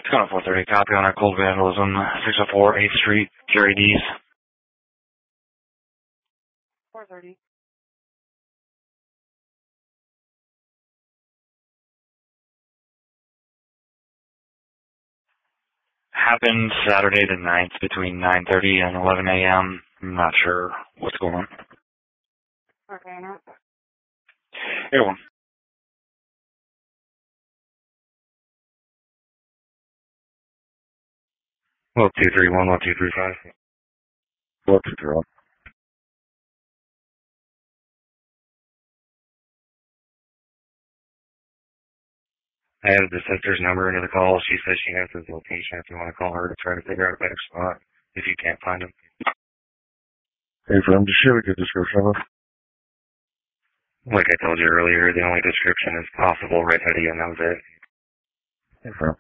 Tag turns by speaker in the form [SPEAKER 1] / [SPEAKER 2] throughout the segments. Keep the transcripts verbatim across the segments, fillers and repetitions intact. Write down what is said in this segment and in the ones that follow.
[SPEAKER 1] Two on four thirty, copy on our cold vandalism, six oh four eighth Street, Jerry D's.
[SPEAKER 2] four thirty.
[SPEAKER 1] Happened Saturday the ninth between nine thirty and eleven a.m. I'm not sure what's going on.
[SPEAKER 2] Okay, no.
[SPEAKER 1] Everyone. Well, two three one, one two three five. Well, two three one. I added the sister's number into the call. She says she has his location if you want to call her to try to figure out a better spot if you can't find him. Hey, friend, does she have a good description of him? Like I told you earlier, the only description is possible red hoodie, and that was it. Hey, friend.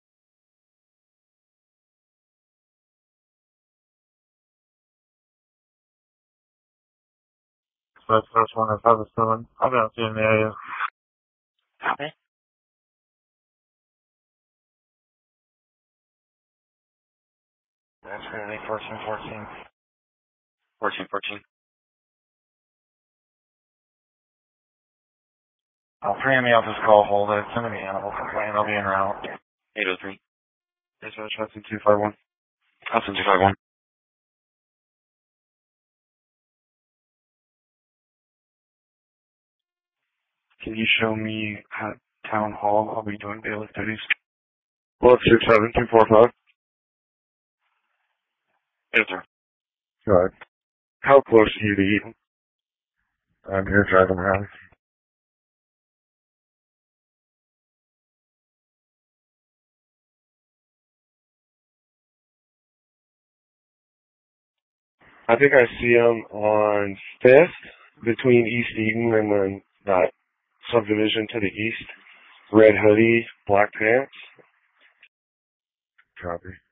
[SPEAKER 1] So that's the first one I've had this done. I've been out in the area. Copy. That's going to be fourteen fourteen. fourteen fourteen. I'll free in the office call, hold it. Send me the animal complaint. I'll be en route. eight oh three. Dispatch, Hudson two five one. Hudson two five one. Can you show me at Town Hall? I'll be doing bailiff duties. Well, it's six seven two four five. Yes, sir. Good. How close are you to Eaton? I'm here driving around. I think I see him on fifth between East Eden and then that subdivision to the east. Red hoodie, black pants. Copy.